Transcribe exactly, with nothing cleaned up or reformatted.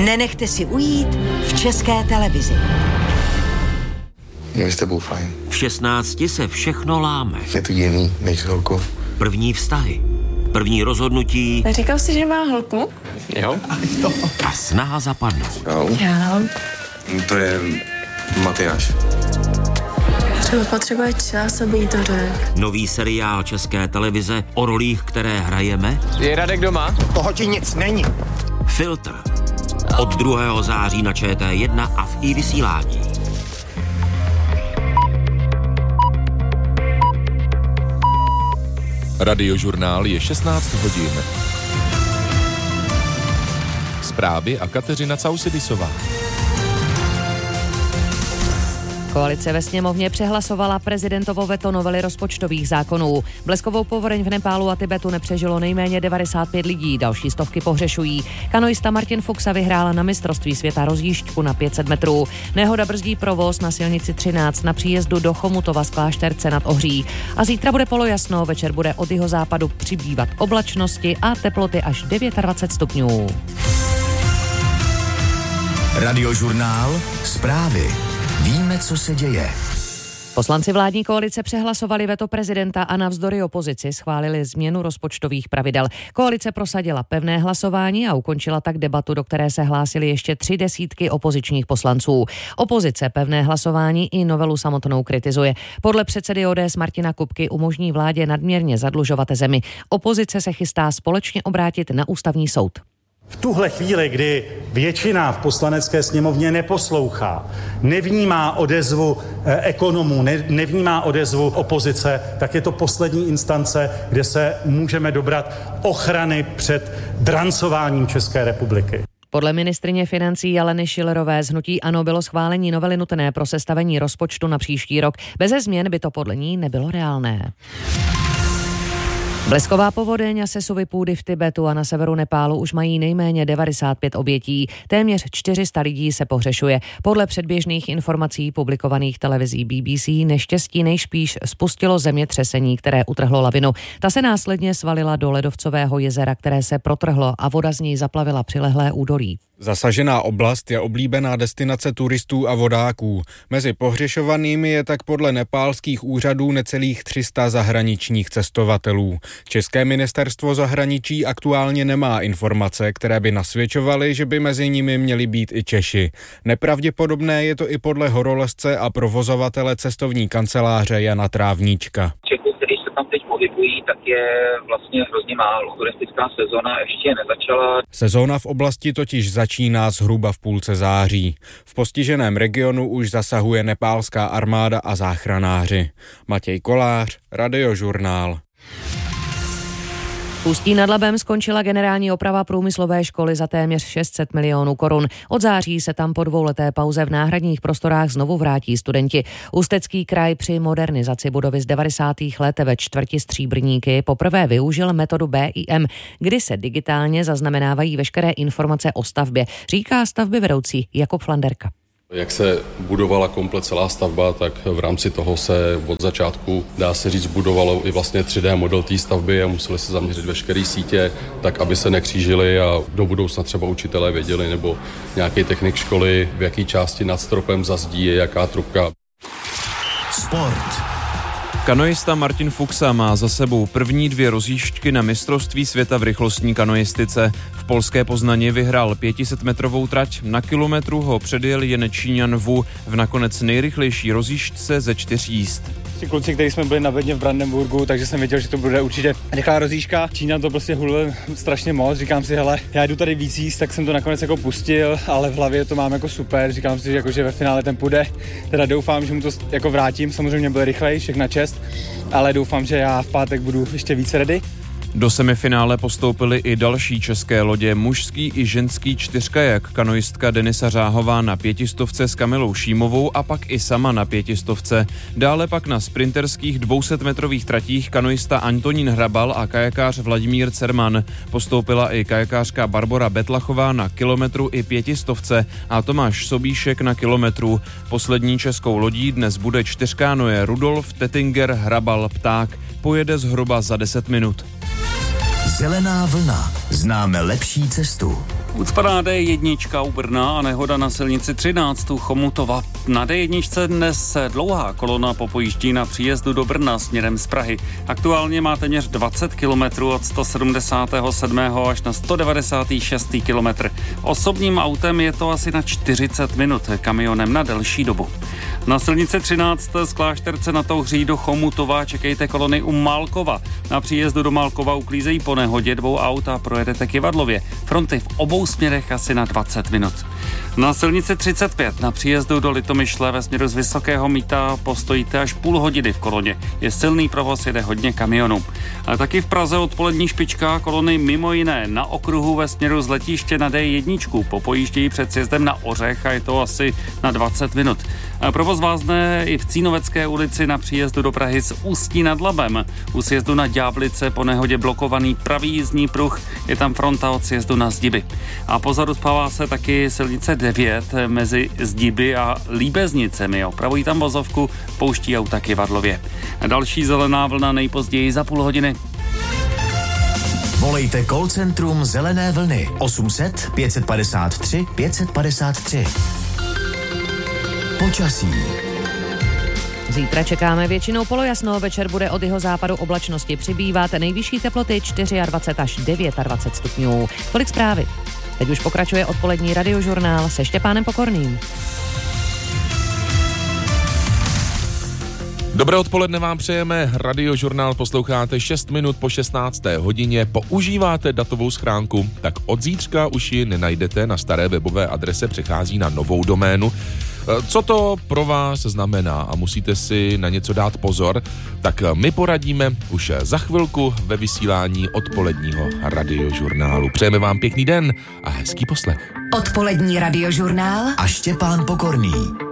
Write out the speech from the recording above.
Nenechte si ujít v České televizi. Je s tebou fajn. V šestnácti se všechno láme. Je to jiný než s holkou. První vztahy, první rozhodnutí. Říkal jsi, že má holku? Jo. A snaha zapadnout. Jo. Já. To je Matyáš. Třeba potřebuje čas, aby jí to řekl. Nový seriál České televize o rolích, které hrajeme. Je Radek doma? Toho ti nic není. Filtr. Od druhého září na Č T jedna a v iVysílání. Radiožurnál je šestnáct hodin. Zprávy a Kateřina Causidisová. Koalice ve sněmovně přehlasovala prezidentovo veto novely rozpočtových zákonů. Bleskovou povodeň v Nepálu a Tibetu nepřežilo nejméně devadesát pět lidí, další stovky pohřešují. Kanoista Martin Fuxa vyhrála na mistrovství světa rozjížďku na pět set metrů. Nehoda brzdí provoz na silnici třináct na příjezdu do Chomutova z Klášterce nad Ohří. A zítra bude polojasno, večer bude od jihozápadu přibývat oblačnosti a teploty až dvacet devět stupňů. Radiožurnál, zprávy. Víme, co se děje. Poslanci vládní koalice přehlasovali veto prezidenta a navzdory opozici schválili změnu rozpočtových pravidel. Koalice prosadila pevné hlasování a ukončila tak debatu, do které se hlásily ještě tři desítky opozičních poslanců. Opozice pevné hlasování i novelu samotnou kritizuje. Podle předsedy O D S Martina Kupky umožní vládě nadměrně zadlužovat zemi. Opozice se chystá společně obrátit na ústavní soud. V tuhle chvíli, kdy většina v poslanecké sněmovně neposlouchá, nevnímá odezvu eh, ekonomů, ne, nevnímá odezvu opozice, tak je to poslední instance, kde se můžeme dobrat ochrany před drancováním České republiky. Podle ministryně financí Aleny Schillerové z hnutí ANO bylo schválení novely nutné pro sestavení rozpočtu na příští rok. Beze změn by to podle ní nebylo reálné. Blesková povodeň a sesuvy půdy v Tibetu a na severu Nepálu už mají nejméně devadesát pět obětí. Téměř čtyři sta lidí se pohřešuje. Podle předběžných informací publikovaných televizí B B C neštěstí nejspíš spustilo zemětřesení, které utrhlo lavinu. Ta se následně svalila do ledovcového jezera, které se protrhlo a voda z něj zaplavila přilehlé údolí. Zasažená oblast je oblíbená destinace turistů a vodáků. Mezi pohřešovanými je tak podle nepálských úřadů necelých tři sta zahraničních cestovatelů. České ministerstvo zahraničí aktuálně nemá informace, které by nasvědčovaly, že by mezi nimi měli být i Češi. Nepravděpodobné je to i podle horolezce a provozovatele cestovní kanceláře Jana Trávníčka. Teď pohybují, tak je vlastně hrozně málo. Turistická sezona ještě nezačala. Sezóna v oblasti totiž začíná zhruba v půlce září. V postiženém regionu už zasahuje nepálská armáda a záchranáři. Matěj Kolář, Radiožurnál. V Ústí nad Labem skončila generální oprava průmyslové školy za téměř šest set milionů korun. Od září se tam po dvouleté pauze v náhradních prostorách znovu vrátí studenti. Ústecký kraj při modernizaci budovy z devadesátých let ve čtvrti Stříbrníky poprvé využil metodu B I M, kdy se digitálně zaznamenávají veškeré informace o stavbě, říká stavbyvedoucí Jakub Flanderka. Jak se budovala komplet celá stavba, tak v rámci toho se od začátku, dá se říct, budovalo i vlastně tři dé model té stavby a museli se zaměřit veškeré sítě, tak aby se nekřížily a do budoucna třeba učitelé věděli nebo nějaký technik školy, v jaký části nad stropem zazdí je jaká trubka. Sport. Kanoista Martin Fuxa má za sebou první dvě rozjížďky na mistrovství světa v rychlostní kanoistice. V polské Poznani vyhrál pětisetmetrovou trať, na kilometru ho předjel jen Číňan Wu v nakonec nejrychlejší rozjížďce ze čtyř jízd. Kluci, kteří jsme byli na bedně v Brandenburgu, takže jsem věděl, že to bude určitě rychlá rozjížďka. Číňan to prostě hulil strašně moc, říkám si, hele, já jdu tady víc jíst, tak jsem to nakonec jako pustil, ale v hlavě to mám jako super, říkám si, že, jako, že ve finále ten půjde. Teda doufám, že mu to jako vrátím, samozřejmě byl rychlej, všechna čest, ale doufám, že já v pátek budu ještě více ready. Do semifinále postoupily i další české lodě, mužský i ženský čtyřkajak, kanoistka Denisa Řáhová na pětistovce s Kamilou Šímovou a pak i sama na pětistovce. Dále pak na sprinterských dvousetmetrových tratích kanoista Antonín Hrabal a kajakář Vladimír Cerman. Postoupila i kajakářka Barbora Betlachová na kilometru i pětistovce a Tomáš Sobíšek na kilometru. Poslední českou lodí dnes bude čtyřkánoje Rudolf Tettinger Hrabal Pták. Pojede zhruba za deset minut. Zelená vlna. Známe lepší cestu. Ucpaná D jedna u Brna a nehoda na silnici třináct u Chomutova. Na D jedna dnes dlouhá kolona popojíždí na příjezdu do Brna směrem z Prahy. Aktuálně má téměř dvacet kilometrů od sto sedmdesát sedm až na sto devadesát šest kilometr. Osobním autem je to asi na čtyřicet minut, kamionem na delší dobu. Na silnici třináct z Klášterce na Touhří do Chomutova čekejte kolony u Málkova. Na příjezdu do Málkova uklízejí po nehodě dvou aut a projedete Kyvadlově. Fronty v obou směrech asi na dvacet minut. Na silnici třicet pět na příjezdu do Litomyšle ve směru z Vysokého Mýta postojíte až půl hodiny v koloně. Je silný provoz, jede hodně kamionů. A taky v Praze odpolední špička, kolony mimo jiné na okruhu ve směru z letiště na D jedna popojíždějí před sjezdem na Ořech a je to asi na dvacet minut. A provoz vázne i v Cínovecké ulici na příjezdu do Prahy z Ústí nad Labem. U sjezdu na Ďáblice po nehodě blokovaný pravý jízdní pruh, je tam fronta od sjezdu na Zdiby. A pozadu spává se taky silnice devět mezi Zdiby a Líbeznicemi. Opravují tam vozovku, pouští auta Kyvadlově. Další zelená vlna nejpozději za půl hodiny. Volejte call centrum Zelené vlny osm set pět padesát tři pět padesát tři. Počasí. Zítra čekáme většinou polojasno, večer bude od jeho západu oblačnosti přibývat, nejvyšší teploty dvacet čtyři až dvacet devět stupňů. Tolik zprávy. Teď už pokračuje odpolední radiožurnál se Štěpánem Pokorným. Dobré odpoledne vám přejeme, radiožurnál posloucháte šest minut po šestnácté hodině, používáte datovou schránku, tak od zítřka už ji nenajdete na staré webové adrese, přechází na novou doménu. Co to pro vás znamená a musíte si na něco dát pozor, tak my poradíme už za chvilku ve vysílání odpoledního radiožurnálu. Přejeme vám pěkný den a hezký poslech. Odpolední radiožurnál a Štěpán Pokorný.